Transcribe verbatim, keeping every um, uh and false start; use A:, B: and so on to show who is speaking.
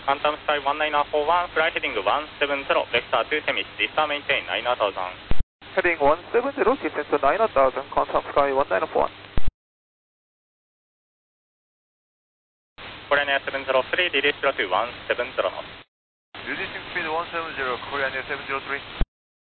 A: Quantum Sky one nine four one, fly heading one seven zero, vector to Temis, Vista maintain nine thousand.
B: Heading one seven zero, descent to nine thousand, Quantum Sky one nine four one.
A: Korean Air seven zero three, release zero two one seven zero knots.
C: Reducing speed one seven zero, Korean Air seven zero three.